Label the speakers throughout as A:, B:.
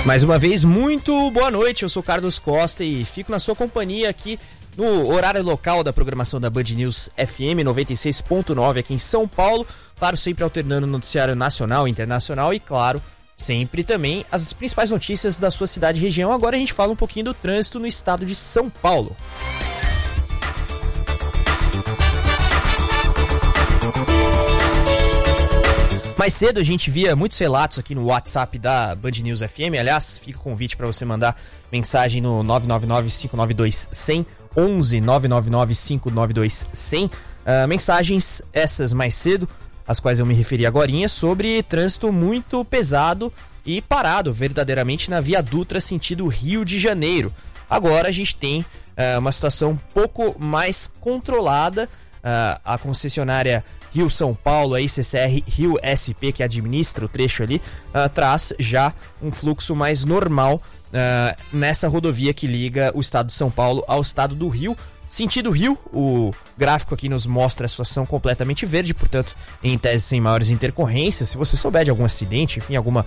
A: Mais uma vez, muito boa noite, eu sou Carlos Costa e fico na sua companhia aqui no horário local da programação da Band News FM 96.9 aqui em São Paulo, claro, sempre alternando noticiário nacional e internacional e, claro, sempre também as principais notícias da sua cidade e região. Agora a gente fala um pouquinho do trânsito no estado de São Paulo. Mais cedo a gente via muitos relatos aqui no WhatsApp da Band News FM. Aliás, fica o convite para você mandar mensagem no 999-592-100, 11 999-592-100. Mensagens essas mais cedo, às quais eu me referi agorinha, sobre trânsito muito pesado e parado verdadeiramente na Via Dutra sentido Rio de Janeiro. Agora a gente tem uma situação um pouco mais controlada. A concessionária Rio-São Paulo, a ICCR Rio-SP, que administra o trecho ali, traz já um fluxo mais normal nessa rodovia que liga o estado de São Paulo ao estado do Rio. Sentido Rio, o gráfico aqui nos mostra a situação completamente verde, portanto, em tese sem maiores intercorrências. Se você souber de algum acidente, enfim, alguma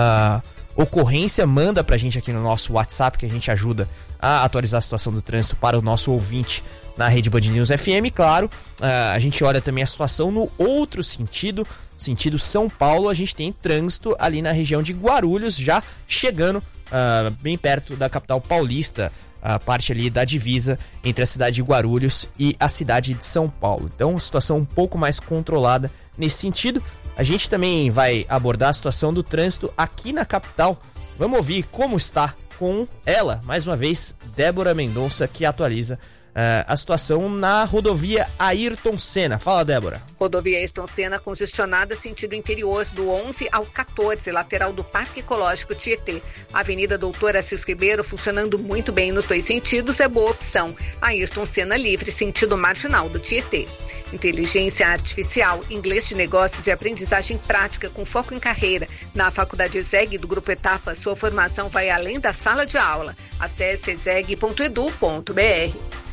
A: ocorrência, manda pra gente aqui no nosso WhatsApp, que a gente ajuda a atualizar a situação do trânsito para o nosso ouvinte na rede Band News FM. Claro, a gente olha também a situação no outro sentido São Paulo. A gente tem trânsito ali na região de Guarulhos, já chegando bem perto da capital paulista, a parte ali da divisa entre a cidade de Guarulhos e a cidade de São Paulo. Então, situação um pouco mais controlada nesse sentido. A gente também vai abordar a situação do trânsito aqui na capital. Vamos ouvir como está com ela, mais uma vez, Débora Mendonça, que atualiza a situação na rodovia Ayrton Senna. Fala, Débora.
B: Rodovia Ayrton Senna congestionada sentido interior do 11 ao 14, lateral do Parque Ecológico Tietê. Avenida Doutor Assis Ribeiro funcionando muito bem nos dois sentidos, é boa opção. Ayrton Senna livre, sentido marginal do Tietê. Inteligência artificial, inglês de negócios e aprendizagem prática com foco em carreira. Na Faculdade ESEG do Grupo Etapa, sua formação vai além da sala de aula. Acesse exeg.edu.br.